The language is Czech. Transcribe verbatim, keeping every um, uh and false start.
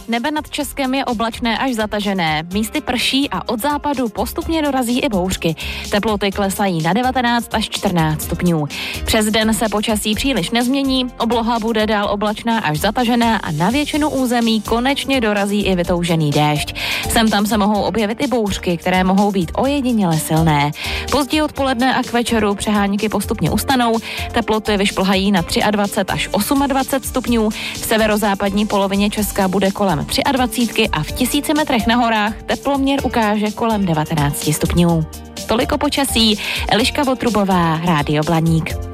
Nebe nad Českem je oblačné až zatažené. Místy prší a od západu postupně dorazí i bouřky. Teploty klesají na devatenáct až čtrnáct stupňů. Přes den se počasí příliš nezmění, obloha bude dál oblačná až zatažená a na většinu území konečně dorazí i vytoužený déšť. Sem tam se mohou objevit i bouřky, které mohou být ojediněle silné. Později odpoledne a k večeru přehánky postupně ustanou, teploty vyšplhají na dvacet tři až dvacet osm stupňů, v severozápadní polovině Česka bude kolem dvacet tři a v tisíci metrech na horách teploměr ukáže kolem devatenáct stupňů. Toliko počasí, Eliška Votrubová, Rádio Blaník.